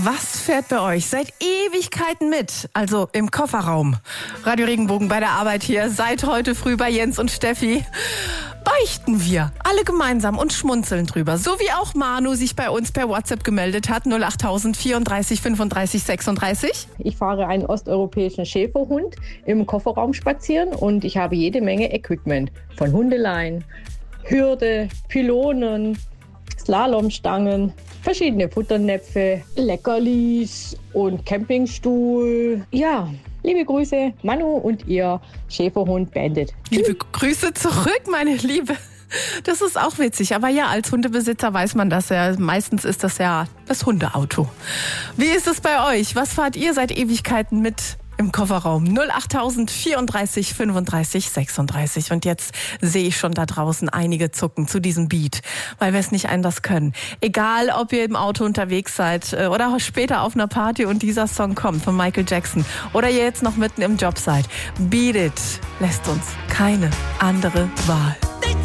Was fährt bei euch seit Ewigkeiten mit? Also im Kofferraum. Radio Regenbogen bei der Arbeit hier. Seit heute früh bei Jens und Steffi. Beichten wir alle gemeinsam und schmunzeln drüber. So wie auch Manu sich bei uns per WhatsApp gemeldet hat. 08000 34 35 36. Ich fahre einen osteuropäischen Schäferhund im Kofferraum spazieren und ich habe jede Menge Equipment. Von Hundeleien, Hürde, Pylonen, Slalomstangen, verschiedene Futternäpfe, Leckerlis und Campingstuhl. Ja, liebe Grüße, Manu und ihr Schäferhund Bandit. Liebe Grüße zurück, meine Liebe. Das ist auch witzig. Aber ja, als Hundebesitzer weiß man das ja. Meistens ist das ja das Hundeauto. Wie ist es bei euch? Was fahrt ihr seit Ewigkeiten mit im Kofferraum? 08000 34 35 36. Und jetzt sehe ich schon da draußen einige zucken zu diesem Beat, weil wir es nicht anders können. Egal, ob ihr im Auto unterwegs seid oder später auf einer Party und dieser Song kommt von Michael Jackson oder ihr jetzt noch mitten im Job seid. Beat It lässt uns keine andere Wahl.